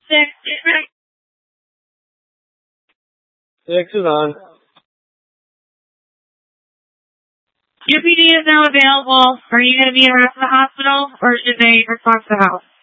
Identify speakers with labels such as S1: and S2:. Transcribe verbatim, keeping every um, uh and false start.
S1: Six.
S2: Six is on.
S1: Your P D is now available. Are you going to be in the rest of the hospital, or should they respond to the house?